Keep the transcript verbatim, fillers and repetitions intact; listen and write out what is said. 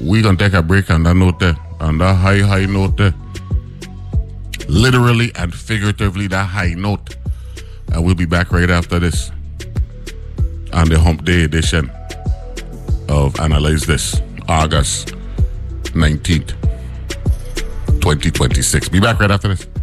we gonna take a break on that note there, on that high, high note there. Literally and figuratively, that high note. And we'll be back right after this on the Hump Day edition of Analyze This, August nineteenth, twenty twenty-six. Be back right after this.